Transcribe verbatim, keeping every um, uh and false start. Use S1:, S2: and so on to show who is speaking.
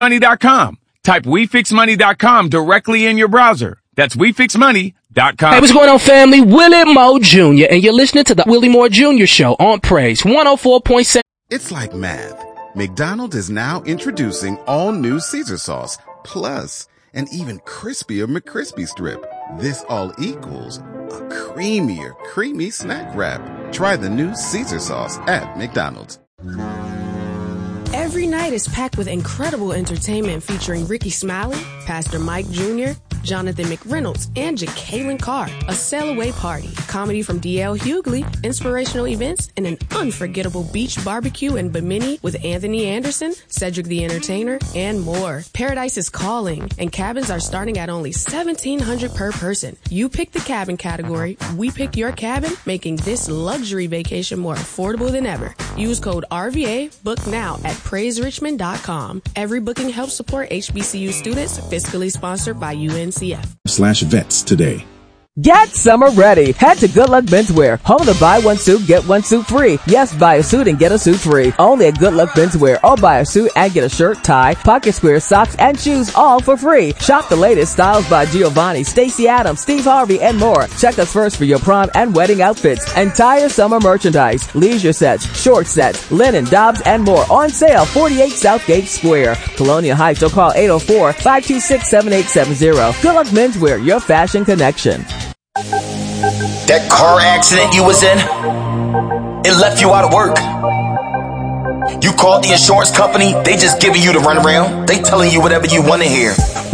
S1: money dot com. Type we fix money dot com directly in your browser. That's we fix money dot com.
S2: Hey, what's going on, family? Willie Moore Junior, and you're listening to the Willie Moore Junior Show on Praise one oh four point seven.
S3: It's like math. McDonald's is now introducing all new Caesar sauce, plus an even crispier McCrispy strip. This all equals a creamier, creamy snack wrap. Try the new Caesar sauce at McDonald's.
S4: Every night is packed with incredible entertainment featuring Ricky Smiley, Pastor Mike Junior, Jonathan McReynolds, and Jacqueline Carr. A sail away party, comedy from D L Hughley, inspirational events, and an unforgettable beach barbecue in Bimini with Anthony Anderson, Cedric the Entertainer, and more. Paradise is calling, and cabins are starting at only seventeen hundred dollars per person. You pick the cabin category, we pick your cabin, making this luxury vacation more affordable than ever. Use code R V A, book now at praise richmond dot com. Every booking helps support H B C U students, fiscally sponsored by U N C F.
S5: Slash vets today.
S6: Get summer ready. Head to Good Luck Menswear, home to buy one suit, get one suit free. Yes, buy a suit and get a suit free. Only at Good Luck Menswear. Or buy a suit and get a shirt, tie, pocket square, socks, and shoes, all for free. Shop the latest styles by Giovanni, Stacey Adams, Steve Harvey, and more. Check us first for your prom and wedding outfits. Entire summer merchandise, leisure sets, short sets, linen, Dobbs, and more on sale. forty-eight Southgate Square, Colonial Heights, or call eight oh four, five two six, seven eight seven zero. Good Luck Menswear, your fashion connection.
S7: That car accident you was in, it left you out of work. You called the insurance company, they just giving you the runaround. They telling you whatever you want to hear.